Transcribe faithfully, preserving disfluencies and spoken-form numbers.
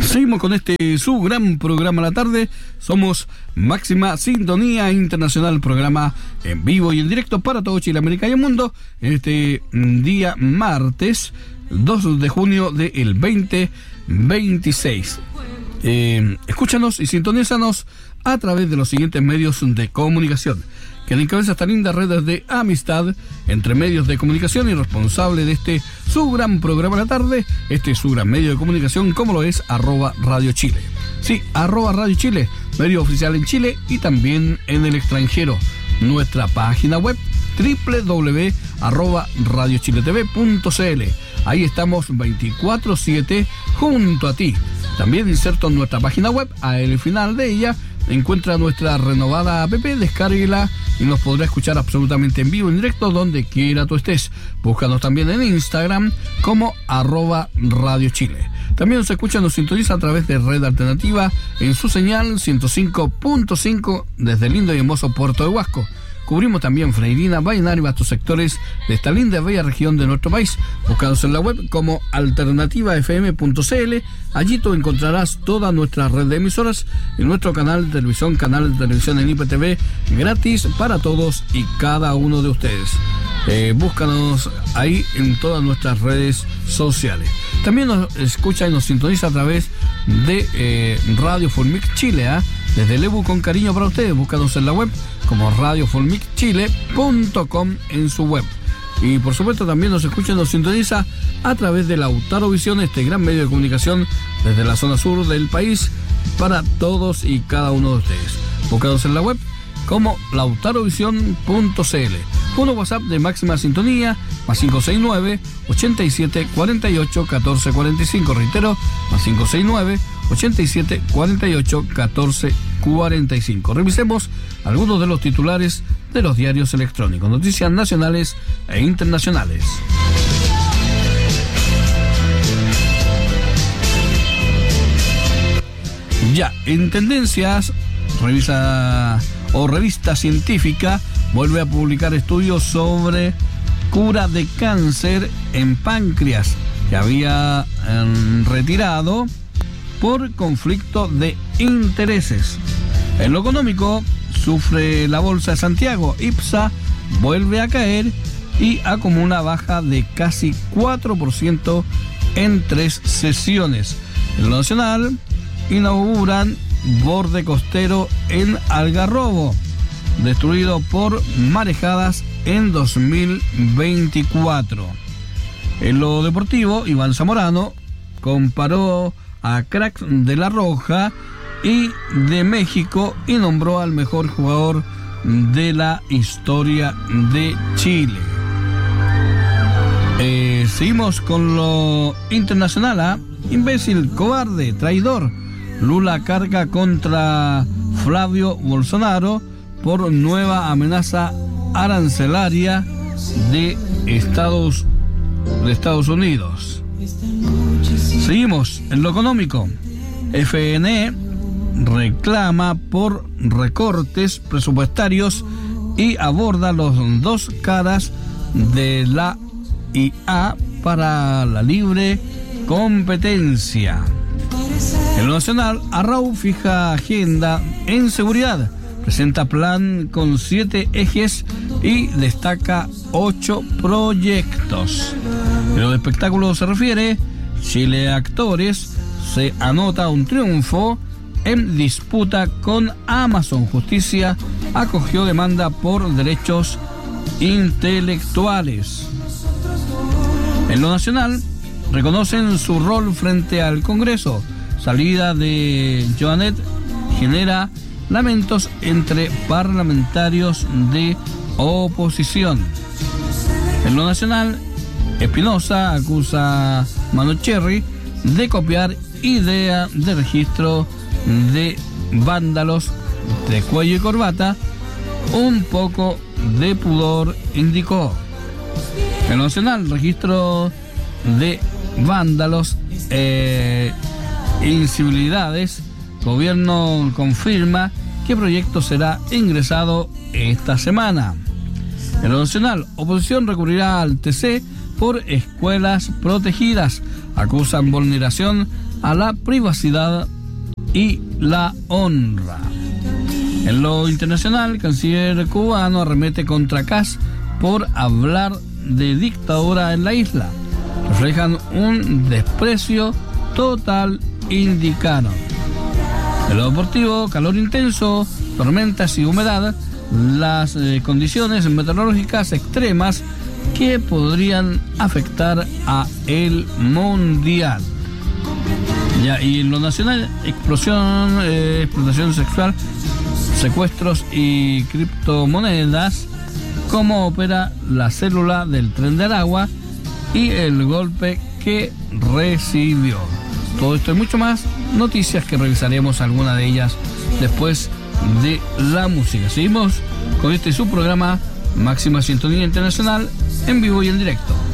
Seguimos con este su gran programa a la tarde. Somos Máxima Sintonía Internacional, programa en vivo y en directo para todo Chile, América y el mundo. En este día martes dos de junio del veinte veintiséis. Eh, escúchanos y sintonízanos a través de los siguientes medios de comunicación, que encabeza esta linda red de amistad entre medios de comunicación, y responsable de este su gran programa de la tarde, este su gran medio de comunicación, como lo es arroba Radio Chile. Sí, arroba Radio Chile, medio oficial en Chile y también en el extranjero. Nuestra página web doble u doble u doble u punto arroba radio chile t v punto c l. Ahí estamos veinticuatro siete junto a ti. También inserto en nuestra página web, al final de ella encuentra nuestra renovada app, descárguela y nos podrá escuchar absolutamente en vivo, en directo, donde quiera tú estés. Búscanos también en Instagram como arroba Radio Chile. También nos escucha, nos sintoniza a través de Red Alternativa en su señal ciento cinco punto cinco desde el lindo y hermoso Puerto de Huasco. Cubrimos también Freirina, Vallenar y vastos sectores de esta linda y bella región de nuestro país. Búscanos en la web como alternativa f m punto c l. Allí tú encontrarás toda nuestra red de emisoras y nuestro canal de televisión, canal de televisión en I P T V, gratis para todos y cada uno de ustedes. Eh, búscanos ahí en todas nuestras redes sociales. También nos escucha y nos sintoniza a través de eh, Radio Folmic Chile, ¿eh? desde Lebu, con cariño para ustedes. Búscanos en la web como radio folmic chile punto com en su web. Y por supuesto también nos escucha y nos sintoniza a través de Lautaro Visión, este gran medio de comunicación desde la zona sur del país para todos y cada uno de ustedes. Búscanos en la web como lautarovisión punto c l. Uno WhatsApp de máxima sintonía, más cinco seis nueve, ochenta y siete, cuarenta y ocho, catorce cuarenta y cinco. Reitero, más cinco seis nueve, ochenta y siete, cuarenta y ocho, catorce cuarenta y cinco. Revisemos algunos de los titulares de los diarios electrónicos, noticias nacionales e internacionales. Ya, en tendencias, revisa o revista científica vuelve a publicar estudios sobre cura de cáncer en páncreas que había eh, retirado por conflicto de intereses. En lo económico, sufre la Bolsa de Santiago. IPSA vuelve a caer y acumula baja de casi cuatro por ciento en tres sesiones. En lo nacional, inauguran borde costero en Algarrobo, destruido por marejadas en dos mil veinticuatro. En lo deportivo, Iván Zamorano comparó a cracks de La Roja y de México y nombró al mejor jugador de la historia de Chile. Eh, seguimos con lo internacional. ¿eh? Imbécil, cobarde, traidor. Lula carga contra Flavio Bolsonaro por nueva amenaza arancelaria de Estados, de Estados Unidos. Seguimos en lo económico. F N E reclama por recortes presupuestarios y aborda los dos caras de la I A para la libre competencia. En lo nacional, Arrau fija agenda en seguridad, presenta plan con siete ejes y destaca ocho proyectos. En lo de espectáculo se refiere, Chile Actores se anota un triunfo en disputa con Amazon. Justicia acogió demanda por derechos intelectuales. En lo nacional, reconocen su rol frente al Congreso. Salida de Joanet genera lamentos entre parlamentarios de oposición. En lo nacional, Espinosa acusa a Manocherry de copiar idea de registro de vándalos de cuello y corbata. Un poco de pudor, indicó. En lo nacional, registro de vándalos e eh, incivilidades. Gobierno confirma que proyecto será ingresado esta semana. En lo nacional, oposición recurrirá al T C por escuelas protegidas. Acusan vulneración a la privacidad y la honra. En lo internacional, el canciller cubano arremete contra Kass por hablar de dictadura en la isla. Reflejan un desprecio total, indicaron. En lo deportivo, calor intenso, tormentas y humedad, las eh, condiciones meteorológicas extremas que podrían afectar a el mundial. Ya, y en lo nacional, explosión, eh, explotación sexual, secuestros y criptomonedas, cómo opera la célula del Tren de Aragua y el golpe que recibió. Todo esto y mucho más, noticias que revisaremos alguna de ellas después de la música. Seguimos con este su programa Máxima Sintonía Internacional en vivo y en directo.